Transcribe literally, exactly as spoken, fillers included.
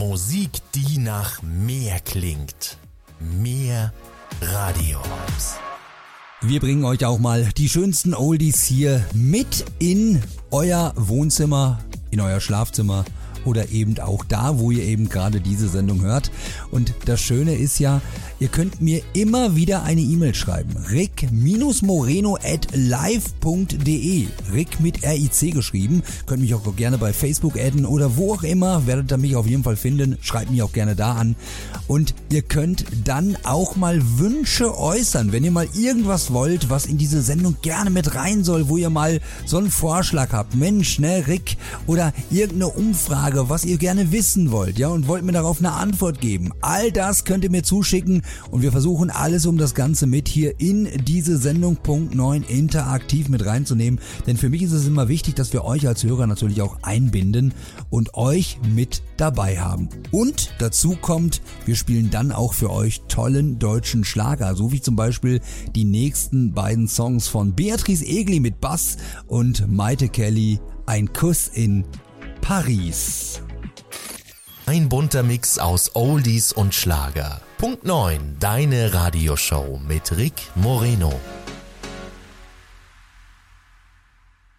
Musik, die nach mehr klingt. Mehr Radio-Raps. Wir bringen euch auch mal die schönsten Oldies hier mit in euer Wohnzimmer, in euer Schlafzimmer oder eben auch da, wo ihr eben gerade diese Sendung hört. Und das Schöne ist ja, ihr könnt mir immer wieder eine E-Mail schreiben. rick moreno at live punkt de. Rick mit R I C geschrieben. Könnt mich auch gerne bei Facebook adden oder wo auch immer. Werdet ihr mich auf jeden Fall finden. Schreibt mich auch gerne da an. Und ihr könnt dann auch mal Wünsche äußern. Wenn ihr mal irgendwas wollt, was in diese Sendung gerne mit rein soll, wo ihr mal so einen Vorschlag habt. Mensch, ne, Rick, oder irgendeine Umfrage, was ihr gerne wissen wollt, ja, und wollt mir darauf eine Antwort geben. All das könnt ihr mir zuschicken und wir versuchen alles, um das Ganze mit hier in diese Sendung Punkt neun interaktiv mit reinzunehmen, denn für mich ist es immer wichtig, dass wir euch als Hörer natürlich auch einbinden und euch mit dabei haben. Und dazu kommt, wir spielen dann auch für euch tollen deutschen Schlager, so wie zum Beispiel die nächsten beiden Songs von Beatrice Egli mit Bass und Maite Kelly, Ein Kuss in Paris. Ein bunter Mix aus Oldies und Schlager. Punkt neun, deine Radioshow mit Rick Moreno.